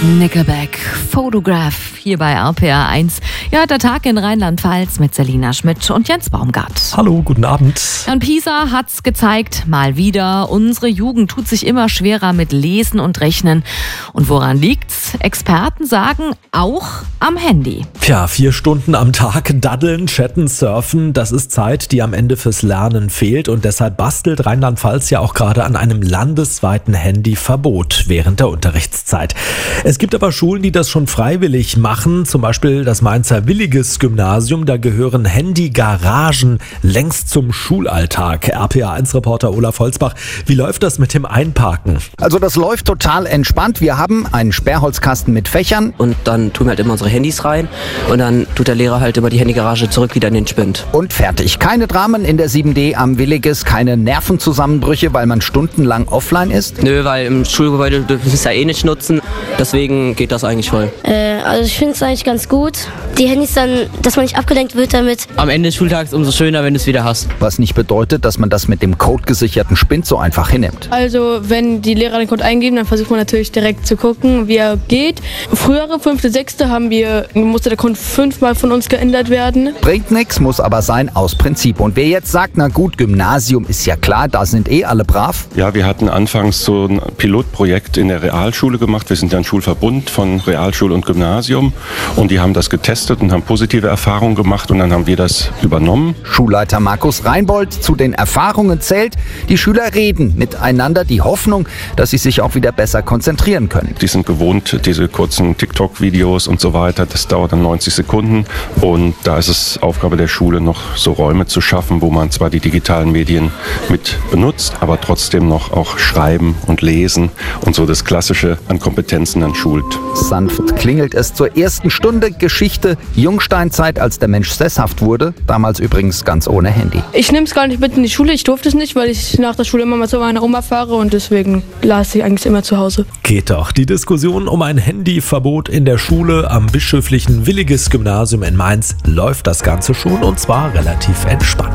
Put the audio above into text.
Nickelback, Photograph, hier bei RPR 1. Ja, der Tag in Rheinland-Pfalz mit Selina Schmidt und Jens Baumgart. Hallo, guten Abend. Und Pisa hat's gezeigt, mal wieder. Unsere Jugend tut sich immer schwerer mit Lesen und Rechnen. Und woran liegt's? Experten sagen, auch am Handy. Tja, 4 Stunden am Tag daddeln, chatten, surfen, das ist Zeit, die am Ende fürs Lernen fehlt. Und deshalb bastelt Rheinland-Pfalz ja auch gerade an einem landesweiten Handyverbot während der Unterrichtszeit. Es gibt aber Schulen, die das schon freiwillig machen, zum Beispiel das Mainzer Williges Gymnasium. Da gehören Handygaragen längst zum Schulalltag. RPA1-Reporter Olaf Holzbach, wie läuft das mit dem Einparken? Also das läuft total entspannt. Wir haben einen Sperrholzkasten mit Fächern. Und dann tun wir halt immer unsere Handys rein und dann tut der Lehrer halt immer die Handygarage zurück wieder in den Spind. Und fertig. Keine Dramen in der 7D am Williges, keine Nervenzusammenbrüche, weil man stundenlang offline ist. Nö, weil im Schulgebäude dürfen wir es ja eh nicht nutzen. Deswegen geht das eigentlich voll. Also ich finde es eigentlich ganz gut. Die Handys dann, dass man nicht abgelenkt wird damit. Am Ende des Schultags umso schöner, wenn du es wieder hast. Was nicht bedeutet, dass man das mit dem codegesicherten Spind so einfach hinnimmt. Also wenn die Lehrer den Code eingeben, dann versucht man natürlich direkt zu gucken, wie er geht. Frühere 5., 6. musste der Code 5-mal von uns geändert werden. Bringt nichts, muss aber sein aus Prinzip. Und wer jetzt sagt, na gut, Gymnasium ist ja klar, da sind eh alle brav. Ja, wir hatten anfangs so ein Pilotprojekt in der Realschule gemacht. Wir sind ja ein Schulverbund von Realschule und Gymnasium und die haben das getestet und haben positive Erfahrungen gemacht und dann haben wir das übernommen. Schulleiter Markus Reinbold, zu den Erfahrungen zählt, die Schüler reden miteinander, die Hoffnung, dass sie sich auch wieder besser konzentrieren können. Die sind gewohnt, diese kurzen TikTok-Videos und so weiter, das dauert dann 90 Sekunden und da ist es Aufgabe der Schule, noch so Räume zu schaffen, wo man zwar die digitalen Medien mit benutzt, aber trotzdem noch auch schreiben und lesen und so das Klassische an Kompetenzen dann schult. Sanft klingelt es zur ersten Stunde Geschichte Jungsteinzeit, als der Mensch sesshaft wurde, damals übrigens ganz ohne Handy. Ich nehme es gar nicht mit in die Schule, ich durfte es nicht, weil ich nach der Schule immer mal zu meiner Oma fahre und deswegen lasse ich eigentlich immer zu Hause. Geht doch. Die Diskussion um ein Handyverbot in der Schule am bischöflichen Williges Gymnasium in Mainz läuft das Ganze schon und zwar relativ entspannt.